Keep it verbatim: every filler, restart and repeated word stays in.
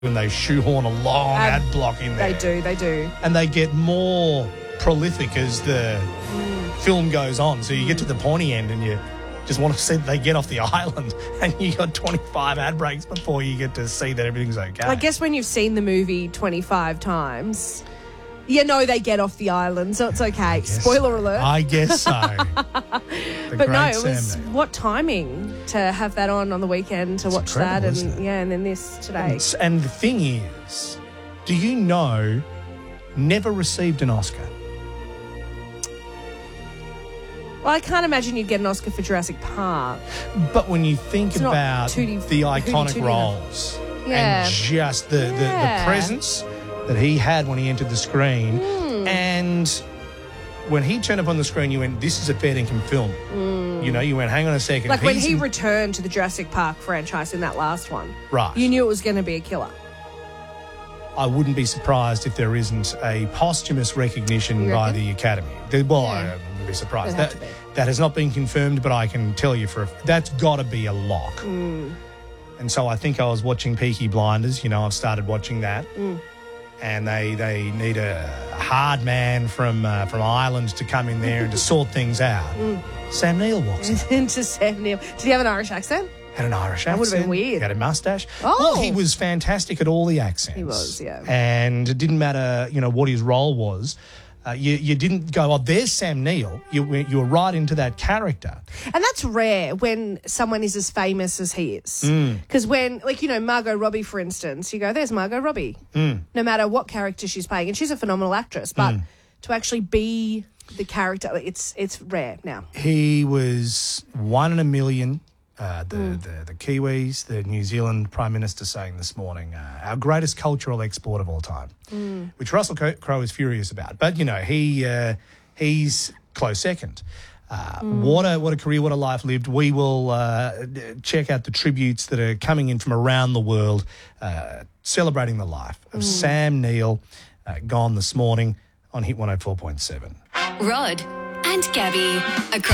when they shoehorn a long ad, ad block in there. They do, they do. And they get more prolific as the mm. film goes on. So you mm. get to the pointy end and you just want to see that they get off the island and you got twenty-five ad breaks before you get to see that everything's okay. I guess when you've seen the movie twenty-five times, you know they get off the island, so it's okay. Spoiler so. alert. I guess so. But no, it was Sam what timing to have that on on the weekend to it's watch that, and it? yeah, and then this today. And, and the thing is, do you know, never received an Oscar? Well, I can't imagine you'd get an Oscar for Jurassic Park. But when you think it's about tootie, the iconic tootie, roles yeah. and just the, the, yeah. the presence that he had when he entered the screen, mm. and when he turned up on the screen, you went, this is a fair income film. Mm. You know, you went, hang on a second. Like when He's he in- returned to the Jurassic Park franchise in that last one. Right. You knew it was going to be a killer. I wouldn't be surprised if there isn't a posthumous recognition by the Academy. The, well, yeah. I wouldn't be surprised. That, be. that has not been confirmed, but I can tell you for a, that's got to be a lock. Mm. And so I think I was watching Peaky Blinders. You know, I've started watching that. Mm. And they, they need a hard man from uh, from Ireland to come in there and to sort things out. Mm. Sam Neill walks in. Into Sam Neill. Did he have an Irish accent? Had an Irish accent. That would have been weird. He had a mustache. Oh. Well, he was fantastic at all the accents. He was, yeah. And it didn't matter, you know, what his role was. Uh, you, you didn't go, oh, there's Sam Neill. You, you were right into that character. And that's rare when someone is as famous as he is. Because mm. when, like, you know, Margot Robbie, for instance, you go, there's Margot Robbie. Mm. No matter what character she's playing. And she's a phenomenal actress. But mm. to actually be the character, it's it's rare now. He was one in a million. Uh, the, mm. the, the Kiwis, the New Zealand Prime Minister saying this morning, uh, our greatest cultural export of all time, mm. which Russell Crowe is furious about. But, you know, he uh, he's close second. Uh, mm. What a what a career, what a life lived. We will uh, check out the tributes that are coming in from around the world, uh, celebrating the life of mm. Sam Neill, uh, gone this morning on Hit one oh four point seven. Rod and Gabby.